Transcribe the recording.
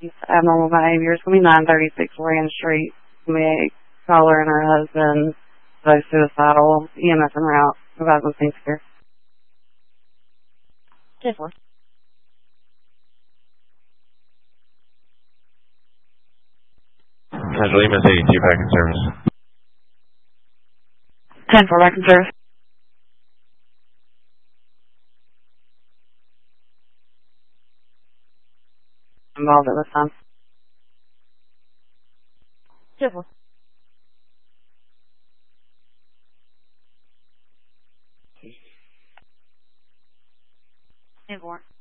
abnormal behavior. It's going to be 936 Rand Street. Meg, caller and her husband, both suicidal, EMS en route. Advise on scene secure. 10-4. Central EMS 82 back in service. 10-4 back in service. Involved at this time. 10-4. 10-4.